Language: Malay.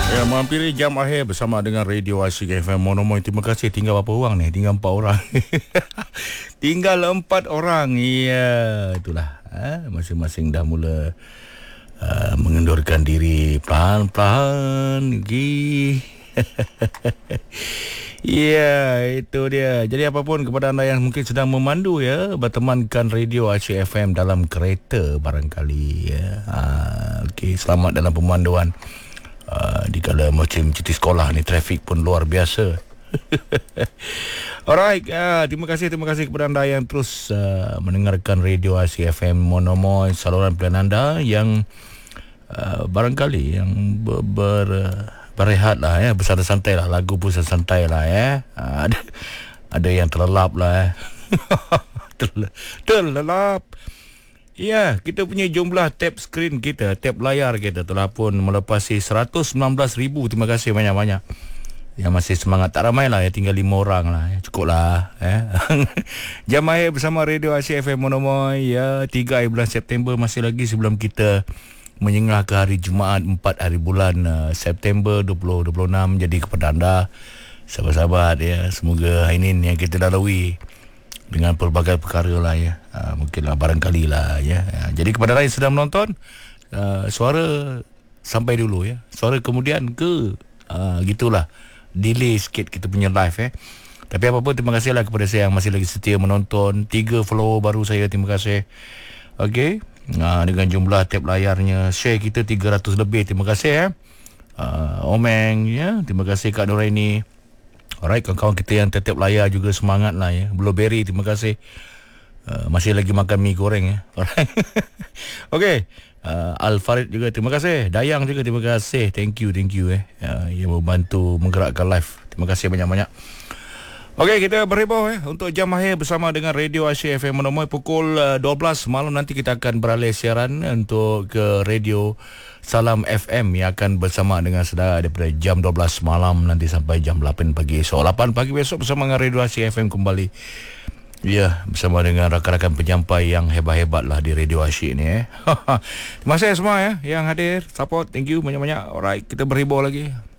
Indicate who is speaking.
Speaker 1: Ya, menghampiri jam akhir bersama dengan Radio Asyik FM Monomoy. Terima kasih. Tinggal berapa orang ni? Tinggal 4 orang. Tinggal 4 orang. Ya, itulah. Masing-masing dah mula mengendurkan diri pelan-pelan. Ya, itu dia. Jadi apapun kepada anda yang mungkin sedang memandu ya, bertemankan Radio Asyik FM dalam kereta barangkali ya. Okey, selamat dalam pemanduan. Dikala macam cuti sekolah ni, trafik pun luar biasa. Alright, terima kasih kepada anda yang terus mendengarkan Radio Asyik FM Monomoy, saluran pilihan anda yang barangkali yang berehat lah ya, bersantai-santai lah, lagu pun santai lah ya. Ada yang terlelap lah terlelap. Ya, kita punya jumlah tab skrin kita, tab layar kita telah pun melepasi 119,000. Terima kasih banyak-banyak. Yang masih semangat, tak ramai lah ya, tinggal 5 orang lah ya. Cukup lah ya. Jam akhir bersama Radio Asyik FM Monomoy ya, 3 bulan September masih lagi sebelum kita menyengah ke hari Jumaat 4 hari bulan September 2026. Jadi kepada anda sahabat-sahabat ya, semoga hari ini yang kita lalui dengan pelbagai perkara lah ya, mungkinlah barangkali lah ya. Jadi kepada anda yang sedang menonton, suara sampai dulu ya, suara kemudian ke gitulah, delay sikit kita punya live ya. Tapi apa-apa, terima kasihlah kepada saya yang masih lagi setia menonton. 3 follower baru saya, terima kasih. Okey, dengan jumlah tab layarnya, share kita 300 lebih, terima kasih ya. Omeng ya, terima kasih Kak Nuraini. Alright, kawan-kawan kita yang tetap layar juga semangat lah ya. Blueberry, terima kasih. Masih lagi makan mie goreng ya. Alright. Okay. Al-Farid juga terima kasih. Dayang juga terima kasih. Thank you yang membantu menggerakkan live. Terima kasih banyak-banyak. Okey, kita berheboh untuk jam akhir bersama dengan Radio Asyik FM Monomoy. Pukul 12 malam nanti kita akan beralih siaran untuk ke Radio Salam FM yang akan bersama dengan saudara daripada jam 12 malam nanti sampai jam 8 pagi esok. 8 pagi besok bersama dengan Radio Asyik FM kembali. Ya, bersama dengan rakan-rakan penyampai yang hebat-hebat lah di Radio Asyik ni. Terima kasih semua ya yang hadir, support, thank you banyak-banyak. Alright, kita berheboh lagi.